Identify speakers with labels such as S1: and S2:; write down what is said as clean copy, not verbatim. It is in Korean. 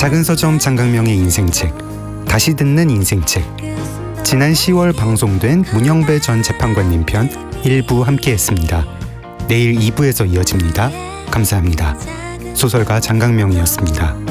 S1: 작은 서점 장강명의 인생책, 다시 듣는 인생책. 지난 10월 방송된 문영배 전 재판관님 편 1부 함께했습니다. 내일 2부에서 이어집니다. 감사합니다. 소설가 장강명이었습니다.